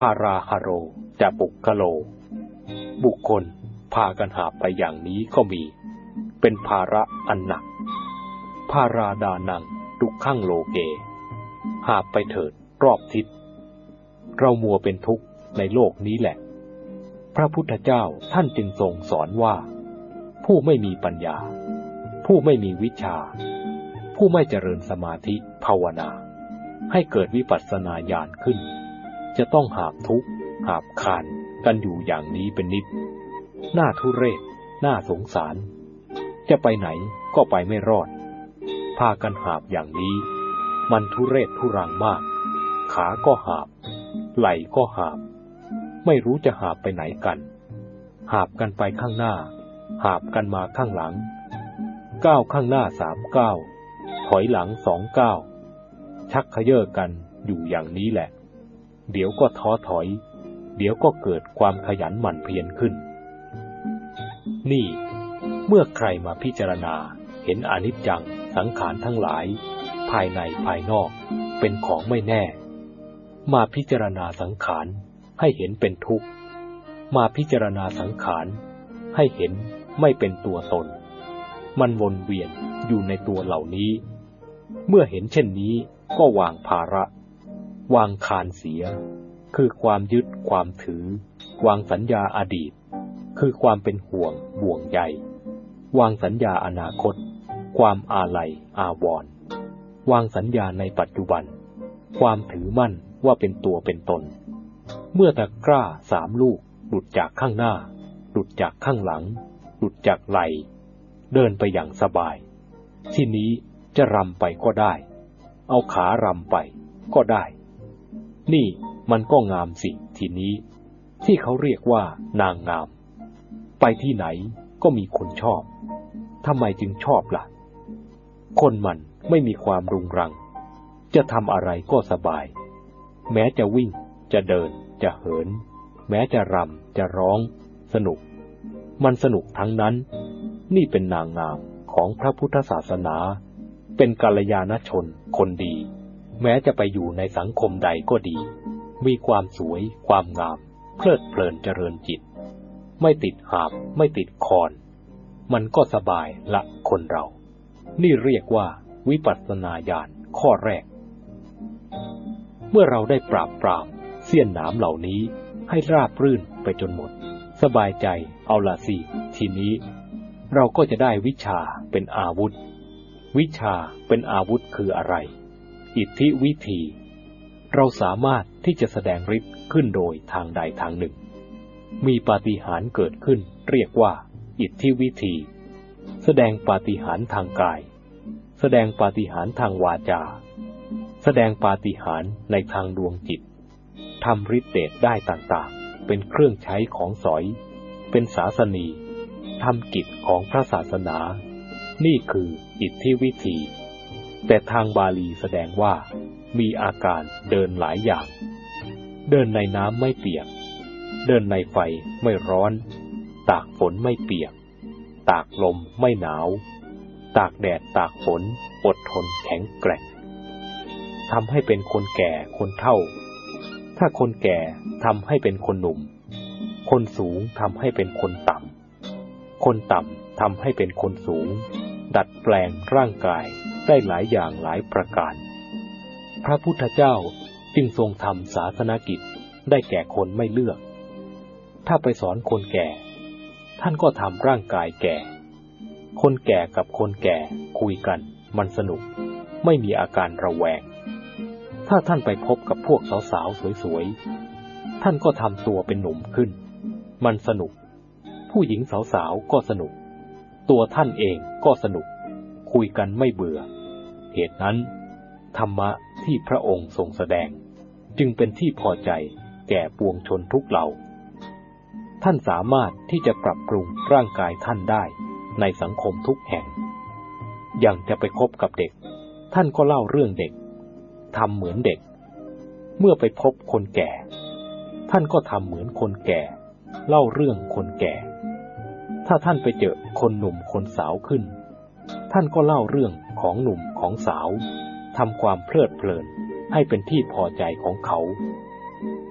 พาราหโรจะปุกกะโลบุคคลพากันหาไปอย่างนี้ก็มีเป็นภาระอันหนักพาราดานังทุกขังโลเกหาไปเถิดรอบทิศเรามัวเป็นทุกข์ในโลกนี้แหละพระพุทธเจ้าท่านจึงทรงสอนว่าผู้ไม่มีปัญญาผู้ไม่มีวิชาผู้ไม่เจริญสมาธิภาวนาให้เกิดวิปัสสนาญาณขึ้นจะต้องหาบทุกข์หาบคานกันอยู่อย่างนี้เป็นนิจน่าทุเรศน่าสงสารจะไปไหนก็ไปไม่รอดพากันหาบอย่างนี้มันทุเรศทุรังมากขาก็หาบไหล่ก็หาบไม่รู้จะหาบไปไหนกันหาบกันไปข้างหน้าหาบกันมาข้างหลังก้าวข้างหน้า3 ก้าวถอยหลัง2 ก้าวชักเขย่อกันอยู่อย่างนี้แหละเดี๋ยวก็ท้อถอยเดี๋ยวก็เกิดความขยันหมั่นเพียรขึ้นนี่เมื่อใครมาพิจารณาเห็นอนิจจังสังขารทั้งหลายภายในภายนอกเป็นของไม่แน่มาพิจารณาสังขารให้เห็นเป็นทุกข์มาพิจารณาสังขารให้เห็นไม่เป็นตัวตนมันวนเวียนอยู่ในตัวเหล่านี้เมื่อเห็นเช่นนี้ก็วางภาระวางคานเสียคือความยึดความถือวางสัญญาอดีตคือความเป็นห่วงบ่วงใยวางสัญญาอนาคตความอาลัยอาวรณ์วางสัญญาในปัจจุบันความถือมั่นว่าเป็นตัวเป็นตนเมื่อตะกร้า3 ลูกหลุดจากข้างหน้าหลุดจากข้างหลังหลุดจากไหล่เดินไปอย่างสบายที่นี้จะรำไปก็ได้เอาขารำไปก็ได้นี่มันก็งามสิทีนี้ที่เขาเรียกว่านางงามไปที่ไหนก็มีคนชอบทำไมจึงชอบล่ะคนมันไม่มีความรุงรังจะทำอะไรก็สบายแม้จะวิ่งจะเดินจะเหินแม้จะรำจะร้องสนุกมันสนุกทั้งนั้นนี่เป็นนางงามของพระพุทธศาสนาเป็นกัลยาณชนคนดีแม้จะไปอยู่ในสังคมใดก็ดีมีความสวยความงามเพลิดเพลินเจริญจิตไม่ติดหาบไม่ติดคอนมันก็สบายละคนเรานี่เรียกว่าวิปัสสนาญาณข้อแรกเมื่อเราได้ปราบปรามเสี้ยนหนามเหล่านี้ให้ราบรื่นไปจนหมดสบายใจเอาละสิทีนี้เราก็จะได้วิชาเป็นอาวุธวิชาเป็นอาวุธคืออะไรอิทธิวิธีเราสามารถที่จะแสดงฤทธิ์ขึ้นโดยทางใดทางหนึ่งมีปาฏิหาริย์เกิดขึ้นเรียกว่าอิทธิวิธีแสดงปาฏิหาริย์ทางกายแสดงปาฏิหาริย์ทางวาจาแสดงปาฏิหาริย์ในทางดวงจิตทำฤทธิ์เดชได้ต่างๆเป็นเครื่องใช้ของสอยเป็นศาสนีทำกิจของพระศาสนานี่คืออิทธิวิธีแต่ทางบาลีแสดงว่ามีอาการเดินหลายอย่างเดินในน้ำไม่เปียกเดินในไฟไม่ร้อนตากฝนไม่เปียกตากลมไม่หนาวตากแดดตากฝนอดทนแข็งแกร่งทำให้เป็นคนแก่คนเฒ่าถ้าคนแก่ทำให้เป็นคนหนุ่มคนสูงทำให้เป็นคนต่ำคนต่ำทำให้เป็นคนสูงดัดแปลงร่างกายได้หลายอย่างหลายประการพระพุทธเจ้าจึงทรงทำศาสนกิจได้แก่คนไม่เลือกถ้าไปสอนคนแก่ท่านก็ทำร่างกายแก่คนแก่กับคนแก่คุยกันมันสนุกไม่มีอาการระแวงถ้าท่านไปพบกับพวกสาวๆสวยๆท่านก็ทำตัวเป็นหนุ่มขึ้นมันสนุกผู้หญิงสาวๆก็สนุกตัวท่านเองก็สนุกคุยกันไม่เบื่อเหตุนั้นธรรมะที่พระองค์ทรงแสดงจึงเป็นที่พอใจแก่ปวงชนทุกเหล่าท่านสามารถที่จะปรับปรุงร่างกายท่านได้ในสังคมทุกแห่งอย่างจะไปคบกับเด็กท่านก็เล่าเรื่องเด็กทำเหมือนเด็กเมื่อไปพบคนแก่ท่านก็ทำเหมือนคนแก่เล่าเรื่องคนแก่ถ้าท่านไปเจอคนหนุ่มคนสาวขึ้นท่านก็เล่าเรื่องของหนุ่มของสาวทำความเพลิดเพลินให้เป็นที่พอใจของเขาเ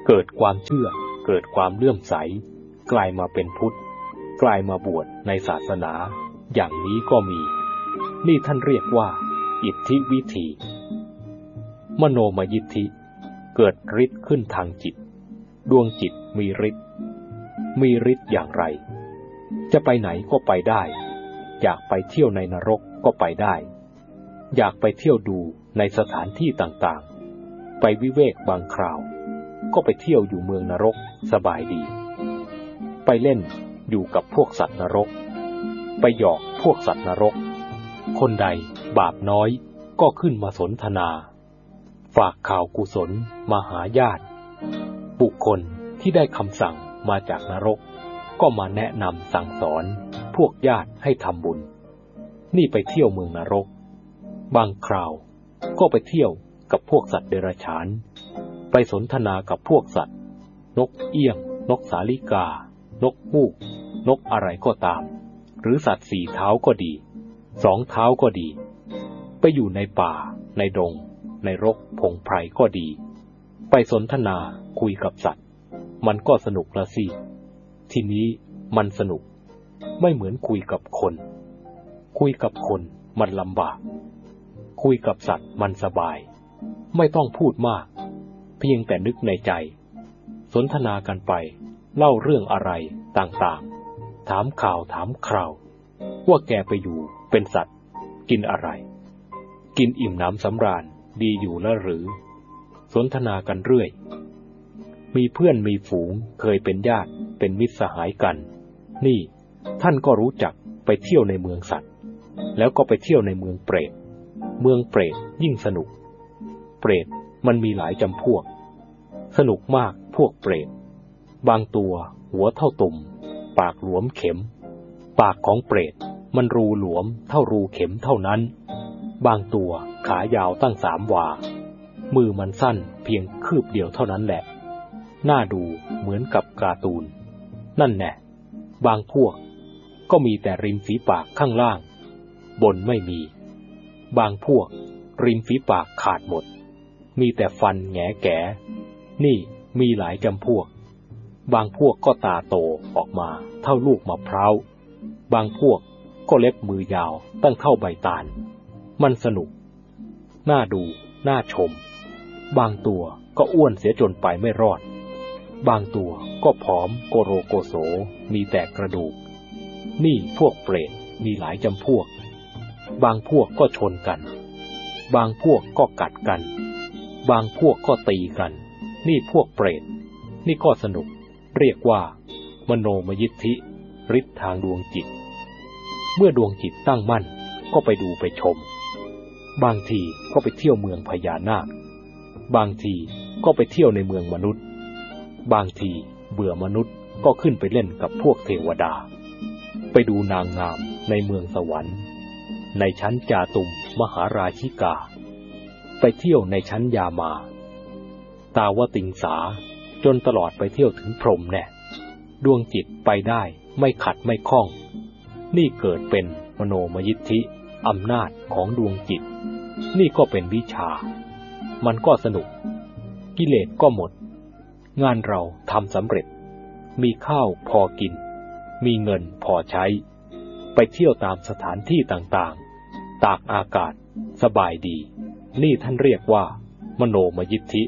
เกิดความเชื่อเกิดความเลื่อมใสกลายมาเป็นพุทธกลายมาบวชในศาสนาอย่างนี้ก็มีนี่ท่านเรียกว่าอิทธิวิธีมโนมยิทธิเกิดฤทธิ์ขึ้นทางจิตดวงจิตมีฤทธิ์อย่างไรจะไปไหนก็ไปได้อยากไปเที่ยวในนรกก็ไปได้อยากไปเที่ยวดูในสถานที่ต่างๆไปวิเวกบางคราวก็ไปเที่ยวอยู่เมืองนรกสบายดีไปเล่นอยู่กับพวกสัตว์นรกไปหยอกพวกสัตว์นรกคนใดบาปน้อยก็ขึ้นมาสนทนาฝากข่าวกุศลมาหาญาติบุคคลที่ได้คำสั่งมาจากนรกก็มาแนะนำสั่งสอนพวกญาติให้ทำบุญนี่ไปเที่ยวเมืองนรกบางคราวก็ไปเที่ยวกับพวกสัตว์เดรัจฉานไปสนทนากับพวกสัตว์นกเอี้ยงนกสาลิกานกฮูกนกอะไรก็ตามหรือสัตว์สี่เท้าก็ดีสองเท้าก็ดีไปอยู่ในป่าในดงในรกพงไพรก็ดีไปสนทนาคุยกับสัตว์มันก็สนุกละสิทีนี้มันสนุกไม่เหมือนคุยกับคนคุยกับคนมันลำบากคุยกับสัตว์มันสบายไม่ต้องพูดมากเพียงแต่นึกในใจสนทนากันไปเล่าเรื่องอะไรต่างๆถามข่าวถามคราวว่าแกไปอยู่เป็นสัตว์กินอะไรกินอิ่มน้ำสำราญดีอยู่แล้วหรือสนทนากันเรื่อยมีเพื่อนมีฝูงเคยเป็นญาติเป็นมิตรสหายกันนี่ท่านก็รู้จักไปเที่ยวในเมืองสัตว์แล้วก็ไปเที่ยวในเมืองเปรตเมืองเปรตยิ่งสนุกเปรตมันมีหลายจำพวกสนุกมากพวกเปรตบางตัวหัวเท่าตุ่มปากหลวมเข็มปากของเปรตมันรูหลวมเท่ารูเข็มเท่านั้นบางตัวขายาวตั้ง3 วามือมันสั้นเพียงคืบเดียวเท่านั้นแหละน่าดูเหมือนกับการ์ตูนนั่นแน่บางพวกก็มีแต่ริมฝีปากข้างล่างบนไม่มีบางพวกริมฝีปากขาดหมดมีแต่ฟันแหง่แก๋นี่มีหลายจำพวกบางพวกก็ตาโตออกมาเท่าลูกมะพร้าวบางพวกก็เล็บมือยาวตั้งเท่าใบตาลมันสนุกน่าดูน่าชมบางตัวก็อ้วนเสียจนไปไม่รอดบางตัวก็ผอมโกโรโกโสมีแต่กระดูกนี่พวกเปรตมีหลายจำพวกบางพวกก็ชนกันบางพวกก็กัดกันบางพวกก็ตีกันนี่พวกเปรตนี่ก็สนุกเรียกว่ามโนมยิทธิฤทธิ์ทางดวงจิตเมื่อดวงจิตตั้งมั่นก็ไปดูไปชมบางทีก็ไปเที่ยวเมืองพญานาคบางทีก็ไปเที่ยวในเมืองมนุษย์บางทีเบื่อมนุษย์ก็ขึ้นไปเล่นกับพวกเทวดาไปดูนางงามในเมืองสวรรค์ในชั้นจาตุมมหาราชิกาไปเที่ยวในชั้นยามาตาวติงสาจนตลอดไปเที่ยวถึงพรหมแน่ดวงจิตไปได้ไม่ขัดไม่ข้องนี่เกิดเป็นมโนมยิทธิอำนาจของดวงจิตนี่ก็เป็นวิชามันก็สนุกกิเลสก็หมดงานเราทำสำเร็จมีข้าวพอกินมีเงินพอใช้ไปเที่ยวตามสถานที่ต่างๆตากอากาศสบายดีนี่ท่านเรียกว่ามโนมยิทธิ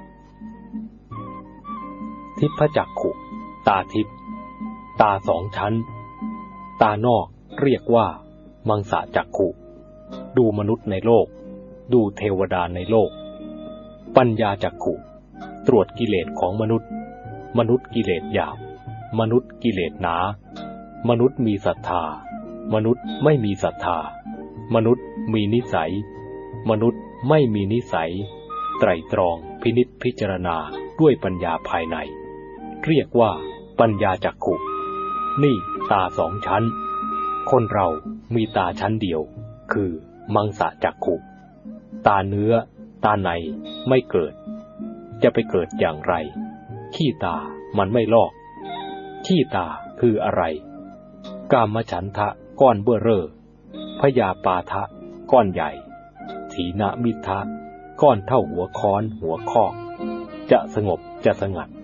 ทิพจักขุตาทิพตา2 ชั้นตานอกเรียกว่ามังสจักขุดูมนุษย์ในโลกดูเทวดาในโลกปัญญาจักขุตรวจกิเลสของมนุษย์กิเลสหยาบมนุษย์กิเลสหนามนุษย์มีศรัทธามนุษย์ไม่มีศรัทธามนุษย์มีนิสัยมนุษย์ไม่มีนิสัยไตร่ตรองพินิจพิจารณาด้วยปัญญาภายในเรียกว่าปัญญาจักขุนี่ตา2 ชั้นคนเรามีตาชั้นเดียวคือมังสจักขุตาเนื้อตาในไม่เกิดจะไปเกิดอย่างไรขี้ตามันไม่ลอกขี้ตาคืออะไรกามฉันทะก้อนเบ้อเร่อพยาปาทะก้อนใหญ่ถีนมิทะก้อนเท่าหัวค้อนหัวคอกจะสงบจะสงัด